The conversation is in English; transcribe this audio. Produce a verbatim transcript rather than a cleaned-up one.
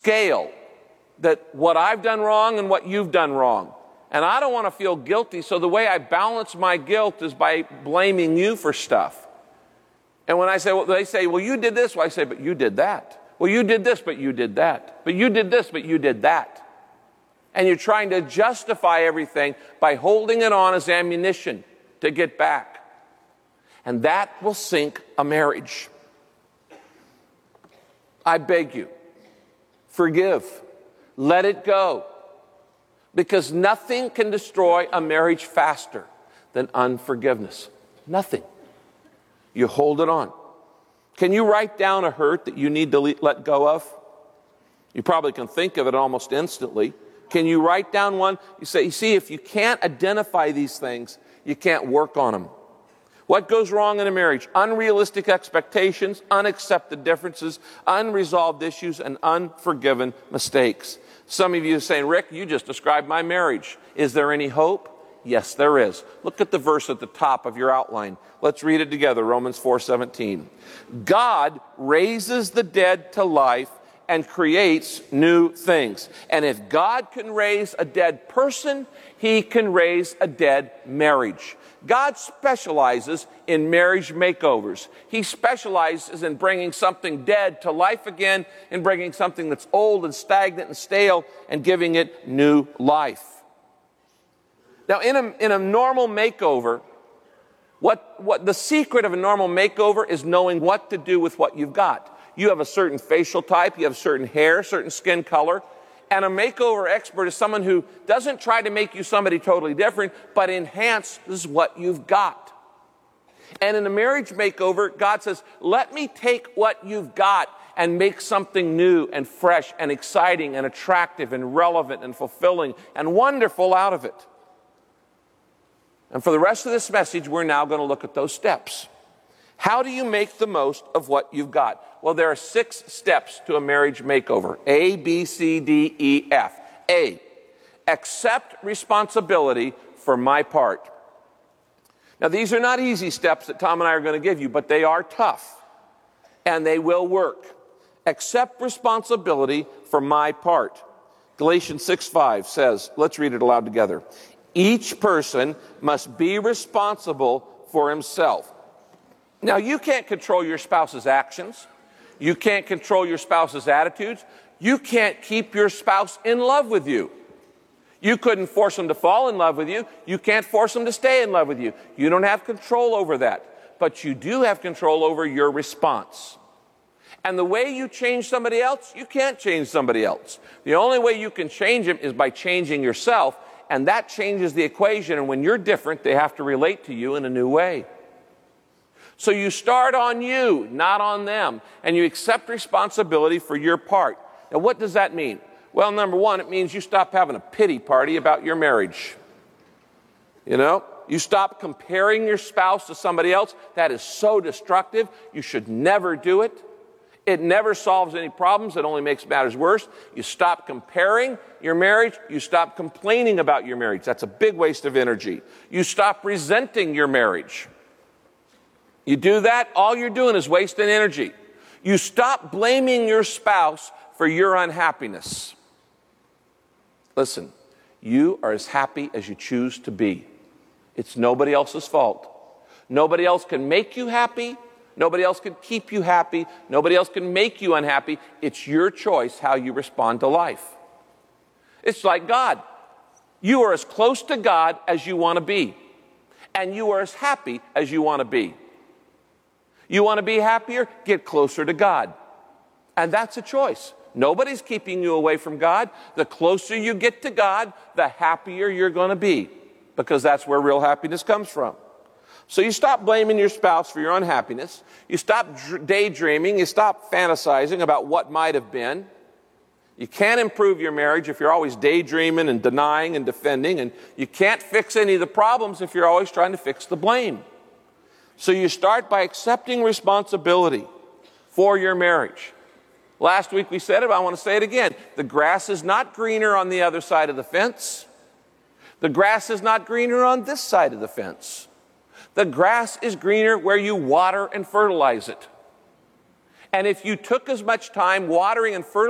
scale that what I've done wrong and what you've done wrong. And I don't want to feel guilty, so the way I balance my guilt is by blaming you for stuff. And when I say, well, they say, well, you did this. Well, I say, but you did that. Well, you did this, but you did that. But you did this, but you did that. And you're trying to justify everything by holding it on as ammunition to get back. And that will sink a marriage. I beg you, forgive. Let it go. Because nothing can destroy a marriage faster than unforgiveness. Nothing. You hold it on. Can you write down a hurt that you need to let go of? You probably can think of it almost instantly. Can you write down one? You say, you see, if you can't identify these things, you can't work on them. What goes wrong in a marriage? Unrealistic expectations, unaccepted differences, unresolved issues, and unforgiven mistakes. Some of you are saying, Rick, you just described my marriage. Is there any hope? Yes, there is. Look at the verse at the top of your outline. Let's read it together, Romans four seventeen. God raises the dead to life and creates new things. And if God can raise a dead person, he can raise a dead marriage. God specializes in marriage makeovers. He specializes in bringing something dead to life again and bringing something that's old and stagnant and stale and giving it new life. Now, in a, in a normal makeover, what, what the secret of a normal makeover is knowing what to do with what you've got. You have a certain facial type, you have certain hair, certain skin color, and a makeover expert is someone who doesn't try to make you somebody totally different, but enhances what you've got. And in a marriage makeover, God says, let me take what you've got and make something new and fresh and exciting and attractive and relevant and fulfilling and wonderful out of it. And for the rest of this message, we're now going to look at those steps. How do you make the most of what you've got? Well, there are six steps to a marriage makeover. A, B, C, D, E, F. A, accept responsibility for my part. Now, these are not easy steps that Tom and I are going to give you, but they are tough, and they will work. Accept responsibility for my part. Galatians six five says, let's read it aloud together. Each person must be responsible for himself. Now, you can't control your spouse's actions. You can't control your spouse's attitudes. You can't keep your spouse in love with you. You couldn't force them to fall in love with you. You can't force them to stay in love with you. You don't have control over that. But you do have control over your response. And the way you change somebody else, you can't change somebody else. The only way you can change them is by changing yourself, and that changes the equation. And when you're different, they have to relate to you in a new way. So you start on you, not on them, and you accept responsibility for your part. Now, what does that mean? Well, number one, it means you stop having a pity party about your marriage. You know, you stop comparing your spouse to somebody else. That is so destructive. You should never do it. It never solves any problems. It only makes matters worse. You stop comparing your marriage. You stop complaining about your marriage. That's a big waste of energy. You stop resenting your marriage. You do that, all you're doing is wasting energy. You stop blaming your spouse for your unhappiness. Listen, you are as happy as you choose to be. It's nobody else's fault. Nobody else can make you happy. Nobody else can keep you happy. Nobody else can make you unhappy. It's your choice how you respond to life. It's like God. You are as close to God as you want to be. And you are as happy as you want to be. You want to be happier? Get closer to God. And that's a choice. Nobody's keeping you away from God. The closer you get to God, the happier you're going to be, because that's where real happiness comes from. So you stop blaming your spouse for your unhappiness. You stop daydreaming. You stop fantasizing about what might have been. You can't improve your marriage if you're always daydreaming and denying and defending. And you can't fix any of the problems if you're always trying to fix the blame. So you start by accepting responsibility for your marriage. Last week we said it, but I want to say it again. The grass is not greener on the other side of the fence. The grass is not greener on this side of the fence. The grass is greener where you water and fertilize it. And if you took as much time watering and fertilizing